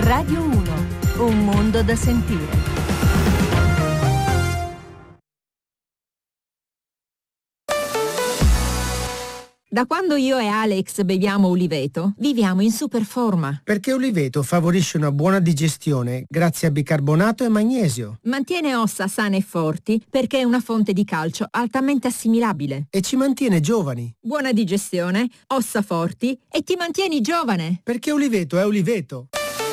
Radio 1, un mondo da sentire. Da quando io e Alex beviamo Uliveto, viviamo in super forma. Perché Uliveto favorisce una buona digestione grazie a bicarbonato e magnesio. Mantiene ossa sane e forti perché è una fonte di calcio altamente assimilabile. E ci mantiene giovani. Buona digestione, ossa forti e ti mantieni giovane. Perché Uliveto è Uliveto.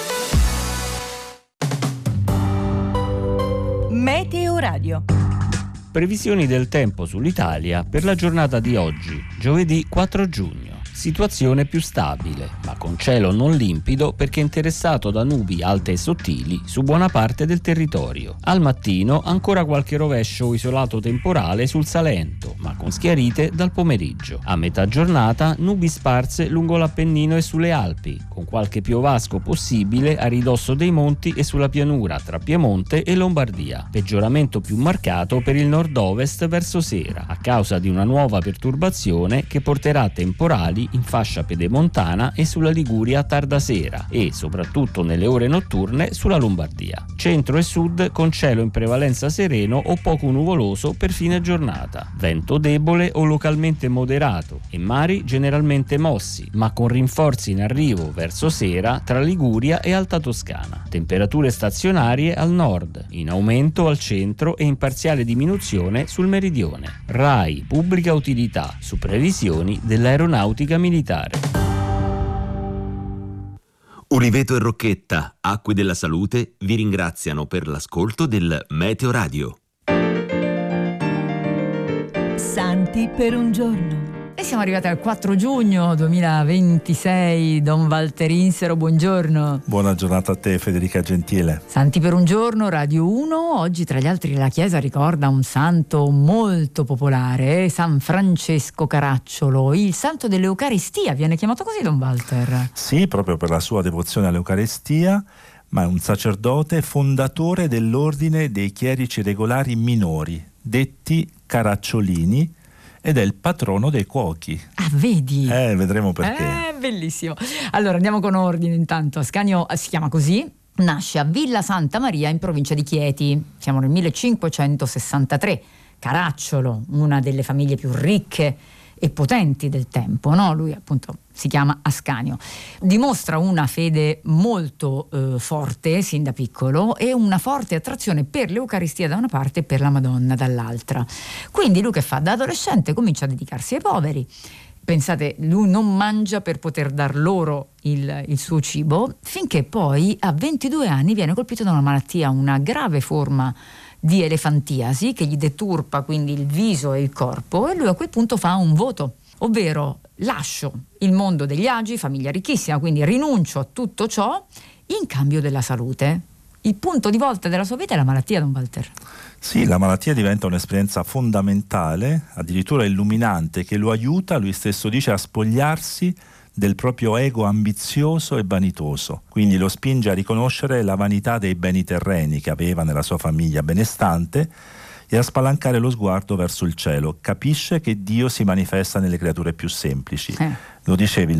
Meteo Radio. Previsioni del tempo sull'Italia per la giornata di oggi, giovedì 4 giugno. Situazione più stabile, ma con cielo non limpido perché interessato da nubi alte e sottili su buona parte del territorio. Al mattino ancora qualche rovescio isolato temporale sul Salento, ma con schiarite dal pomeriggio. A metà giornata nubi sparse lungo l'Appennino e sulle Alpi, con qualche piovasco possibile a ridosso dei monti e sulla pianura tra Piemonte e Lombardia. Peggioramento più marcato per il nord-ovest verso sera, a causa di una nuova perturbazione che porterà temporali in fascia pedemontana e sulla Liguria a tarda sera e, soprattutto nelle ore notturne, sulla Lombardia. Centro e sud con cielo in prevalenza sereno o poco nuvoloso per fine giornata. Vento debole o localmente moderato e mari generalmente mossi, ma con rinforzi in arrivo verso sera tra Liguria e Alta Toscana. Temperature stazionarie al nord, in aumento al centro e in parziale diminuzione sul meridione. RAI Pubblica Utilità su previsioni dell'aeronautica militare. Uliveto e Rocchetta, Acque della Salute, vi ringraziano per l'ascolto del Meteo Radio. Santi per un giorno. E siamo arrivati al 4 giugno 2026. Don Walter Insero, buongiorno. Buona giornata a te, Federica Gentile. Santi per un giorno, Radio 1. Oggi tra gli altri la Chiesa ricorda un santo molto popolare, San Francesco Caracciolo, il santo dell'Eucaristia. Viene chiamato così, Don Walter? Sì, proprio per la sua devozione all'Eucaristia, ma è un sacerdote fondatore dell'ordine dei chierici regolari minori, detti caracciolini, ed è il patrono dei cuochi. Ah, vedi? Vedremo perché. Bellissimo. Allora andiamo con ordine intanto. Ascanio si chiama così, nasce a Villa Santa Maria in provincia di Chieti. Siamo nel 1563. Caracciolo, una delle famiglie più ricche e potenti del tempo, no? Lui appunto si chiama Ascanio. Dimostra una fede molto forte sin da piccolo e una forte attrazione per l'Eucaristia da una parte e per la Madonna dall'altra. Quindi lui che fa? Da adolescente comincia a dedicarsi ai poveri. Pensate, lui non mangia per poter dar loro il suo cibo, finché poi a 22 anni viene colpito da una malattia, una grave forma di elefantiasi che gli deturpa quindi il viso e il corpo, e lui a quel punto fa un voto, ovvero lascio il mondo degli agi, famiglia ricchissima, quindi rinuncio a tutto ciò in cambio della salute. Il punto di volta della sua vita è la malattia, Don Walter. Sì, la malattia diventa un'esperienza fondamentale, addirittura illuminante, che lo aiuta, lui stesso dice, a spogliarsi del proprio ego ambizioso e vanitoso. Quindi lo spinge a riconoscere la vanità dei beni terreni che aveva nella sua famiglia benestante e a spalancare lo sguardo verso il cielo. Capisce che Dio si manifesta nelle creature più semplici. Lo dicevi,